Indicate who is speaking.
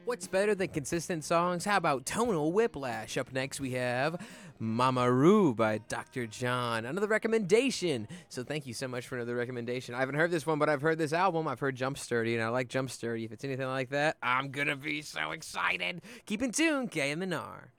Speaker 1: What's better than consistent songs? How about Tonal Whiplash? Up next, we have Mama Ru by Dr. John. Another recommendation. So thank you so much for another recommendation. I haven't heard this one, but I've heard this album. I've heard Jump Sturdy, and I like Jump Sturdy. If it's anything like that, I'm going to be so excited. Keep in tune, KMNR.